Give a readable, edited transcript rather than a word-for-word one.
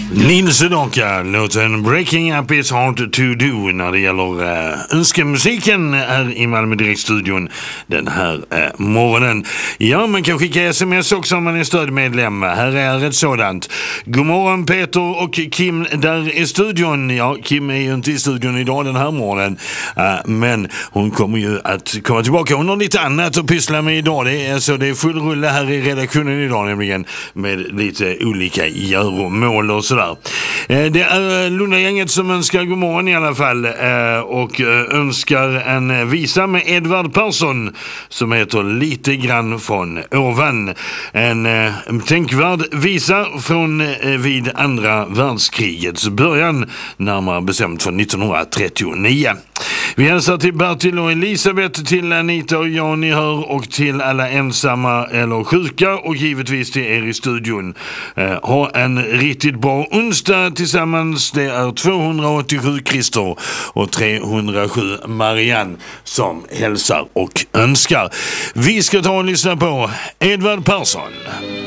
Nils Sedaka, låten Breaking Up Is Hard To Do när det gäller önskemusiken här i Malmö Direkt-studion den här morgonen. Ja, man kan skicka sms också om man är stödmedlem. Här är ett sådant. God morgon Peter och Kim där i studion. Ja, Kim är ju inte i studion idag den här morgonen. Men hon kommer ju att komma tillbaka. Hon har lite annat att pyssla med idag. Det är full rulle här i redaktionen idag nämligen med lite olika göromål och sådär. Det är Lundagänget som önskar god morgon i alla fall och önskar en visa med Edvard Persson som heter Lite grann från ovan. En tänkvärd visa från vid andra världskrigets början, närmare bestämt från 1939. Vi hälsar till Bertil och Elisabeth, till Anita och Jan ni hör och till alla ensamma eller sjuka och givetvis till er i studion. Ha en riktigt bra onsdag tillsammans. Det är 287 Christer och 307 Marianne som hälsar och önskar. Vi ska ta och lyssna på Edvard Persson.